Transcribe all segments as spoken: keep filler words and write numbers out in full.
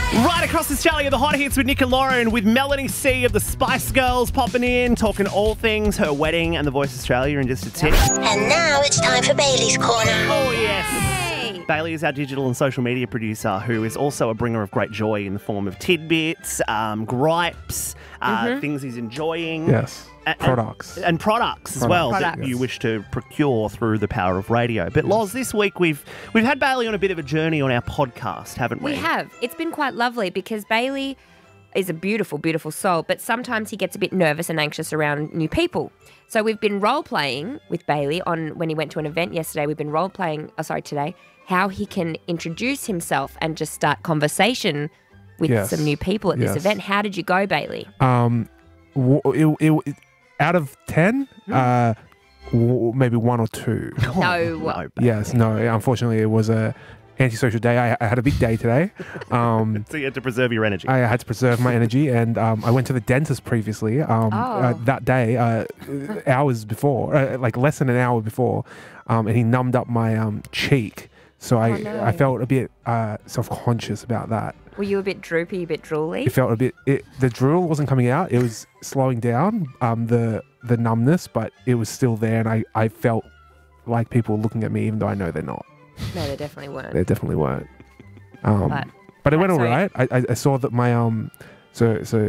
Right across Australia, the hot hits with Nick and Lauren, with Melanie C of the Spice Girls popping in, talking all things her wedding and The Voice Australia in just a tick. And now it's time for Bailey's Corner. Oh, yes. Bailey is our digital and social media producer, who is also a bringer of great joy in the form of tidbits, um, gripes, uh, Mm-hmm. things he's enjoying. Yes. And, Products. And products as Products. well Products. that you wish to procure through the power of radio. But Loz, this week we've we've had Bailey on a bit of a journey on our podcast, haven't we? We have. It's been quite lovely because Bailey is a beautiful, beautiful soul, but sometimes he gets a bit nervous and anxious around new people. So we've been role-playing with Bailey on when he went to an event yesterday. We've been role-playing, oh, sorry, today, how he can introduce himself and just start conversation with Yes. some new people at this Yes. event. How did you go, Bailey? Um, w- it, it, it, out of ten, uh, w- maybe one or two. No. no Yes, no. Unfortunately, it was a antisocial day. I, I had a big day today. Um, So you had to preserve your energy. I had to preserve my energy, and um, I went to the dentist previously. Um, Oh. uh, that day, uh, hours before, uh, like less than an hour before, um, and he numbed up my um, cheek. So I, Oh, no. I felt a bit uh, self-conscious about that. Were you a bit droopy, a bit drooly? It felt a bit. It, the drool wasn't coming out. It was slowing down. Um, the the numbness, but it was still there, and I, I felt like people were looking at me, even though I know they're not. No, they definitely weren't. They definitely weren't. Um, But- but, it went all sorry. right. I, I, I saw that my um. So so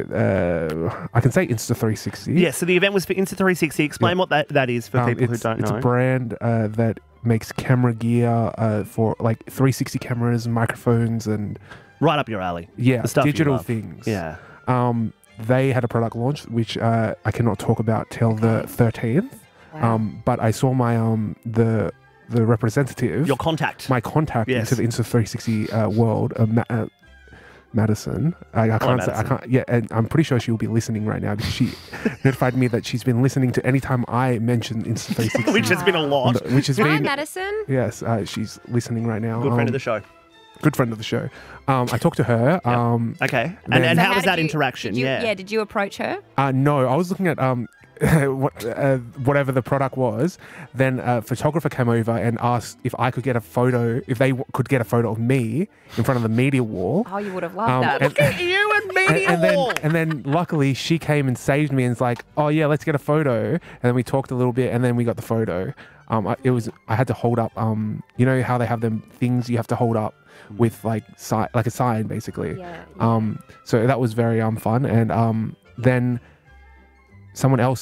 uh, I can say Insta three sixty. Yeah, so the event was for Insta three sixty. Explain Yeah. what that, that is for Um, people who it's, don't it's know. a brand uh, that makes camera gear uh, for like three sixty cameras, microphones, and Right up your alley. yeah, The stuff you digital love. things. Yeah. Um, they had a product launch which uh, I cannot talk about till the thirteenth. Wow. Um, but I saw my um the the representative, Your contact. my contact Yes. into the Insta three sixty uh, world, uh, Ma- uh, Madison. I, I can't say, I Madison. can't. Yeah, and I'm pretty sure she will be listening right now because she notified me that she's been listening to any time I mention Insta three sixty, Which has been a on lot. the- which has Hi, been Madison. yes. Uh, she's listening right now. Good friend Um, of the show. Good friend of the show. Um, I talked to her. Yeah. Um, Okay. And, then- and So how was did that you- interaction? did you- yeah. Yeah, did you approach her? Uh, no, I was looking at um, what, uh, whatever the product was. Then a photographer came over and asked if I could get a photo, if they w- could get a photo of me in front of the media wall. Oh, you would have loved Um, that. and- Look at you and And, media and then, wall. and then, luckily, she came and saved me and was like, "Oh yeah, let's get a photo." And then we talked a little bit, and then we got the photo. Um, I, it was I had to hold up. Um, you know how they have them things you have to hold up with like si- like a sign, basically. yeah, yeah. Um, so that was very um fun, and um, then someone else